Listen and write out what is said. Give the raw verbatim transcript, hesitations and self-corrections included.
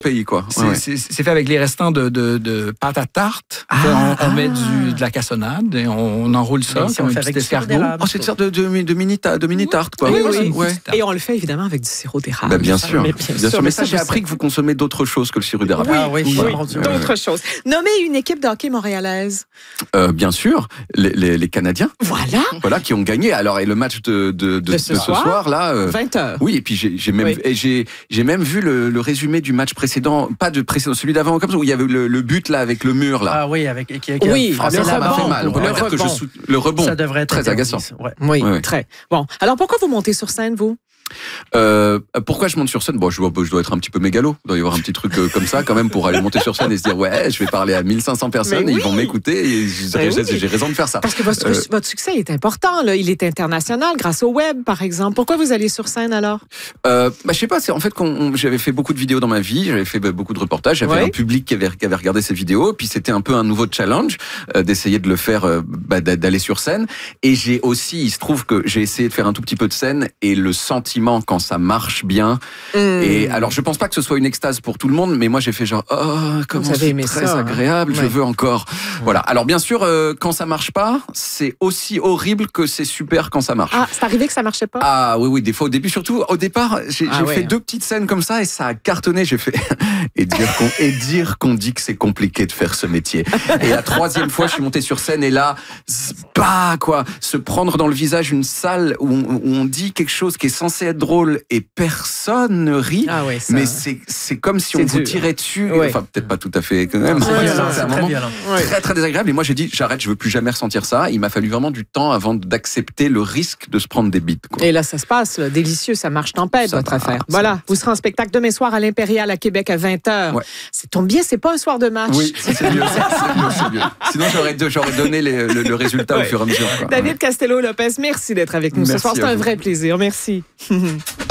pays, quoi. C'est Ouais, ouais. fait avec les restants de, de, de pâte à tarte. Ah, on, on ah. met du, de la cassonade et on, on enroule ça si comme on un petit escargot. Oh, c'est une sorte de, de, de mini tarte, de mini tarte, quoi. Oui, oui, oui. Ouais. Et on le fait évidemment avec du sirop d'érable. Bah, bien sûr. Mais, bien bien sûr. sûr. Mais, mais ça, j'ai appris que vous consommez d'autres choses que le sirop d'érable. Oui, ah, oui, oui, oui. oui. d'autres choses. Nommez une équipe de hockey montréalaise. Euh, bien sûr, les, les, les Canadiens. Voilà. Voilà, qui ont gagné. Alors, et le match de, de, de, de ce, de soir, ce soir, là. Euh, vingt heures. Oui, et puis j'ai même, oui. j'ai, j'ai même vu le, le résumé du match précédent, pas de précédent, celui d'avant, comme ça, où il y avait le, le but, là, avec le mur, là. Ah oui, avec. Qui, qui oui, ah, ça m'a fait mal. On le, va dire que je sou... le rebond. Ça devrait être très agaçant. Ouais. Oui, ouais. très. Bon, alors pourquoi vous montez sur scène, vous? Euh, pourquoi je monte sur scène? Bon, je dois, je dois être un petit peu mégalo. Il doit y avoir un petit truc euh, comme ça quand même pour aller monter sur scène et se dire ouais, je vais parler à mille cinq cents personnes oui. et ils vont m'écouter et j'ai oui. raison de faire ça. Parce que votre, euh, votre succès est important, là. Il est international grâce au web, par exemple. Pourquoi vous allez sur scène alors? euh, bah, Je sais pas, c'est en fait qu'on, j'avais fait beaucoup de vidéos dans ma vie, j'avais fait bah, beaucoup de reportages, j'avais oui. un public qui avait, qui avait regardé ces vidéos, puis c'était un peu un nouveau challenge euh, d'essayer de le faire, euh, bah, d'aller sur scène. Et j'ai aussi, il se trouve que j'ai essayé de faire un tout petit peu de scène et le sentiment quand ça marche marche bien. Mmh. Et alors, je pense pas que ce soit une extase pour tout le monde, mais moi, j'ai fait genre, oh, comment c'est très ça, agréable, hein. Je ouais. veux encore. Ouais. Voilà. Alors, bien sûr, euh, quand ça marche pas, c'est aussi horrible que c'est super quand ça marche. Ah, c'est arrivé que ça marchait pas? Ah, oui, oui, des fois, au début, surtout, au départ, j'ai ah, ouais. fait deux petites scènes comme ça et ça a cartonné. J'ai fait, et dire qu'on, et dire qu'on dit que c'est compliqué de faire ce métier. Et la troisième fois, je suis monté sur scène et là, bah, quoi, se prendre dans le visage une salle où on, où on dit quelque chose qui est censé être drôle et personne ne rit, ah ouais, ça... mais c'est, c'est comme si on vous tirait dessus, ouais. enfin peut-être pas tout à fait quand même, non, c'est, c'est, c'est un très moment violent. très très désagréable et moi j'ai dit j'arrête, je veux plus jamais ressentir ça. Il m'a fallu vraiment du temps avant d'accepter le risque de se prendre des bites, quoi. Et là ça se passe, là, délicieux, ça marche tempête ça votre va, affaire. Voilà, ça... vous serez en spectacle demain soir à l'Impérial à Québec à vingt heures. Ouais. Ça tombe bien, c'est pas un soir de match. Oui, c'est mieux, c'est, c'est mieux, c'est mieux. Sinon j'aurais, j'aurais donné les, le, le résultat ouais. au fur et à mesure, quoi. David Castello-Lopez, merci d'être avec nous merci ce soir, c'est un vrai plaisir, merci.